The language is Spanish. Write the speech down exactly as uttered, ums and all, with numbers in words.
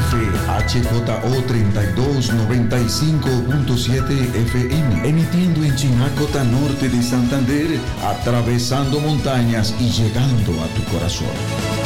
F H J O treinta y dos noventa y cinco punto siete F M, emitiendo en Chinacota Norte de Santander, atravesando montañas y llegando a tu corazón.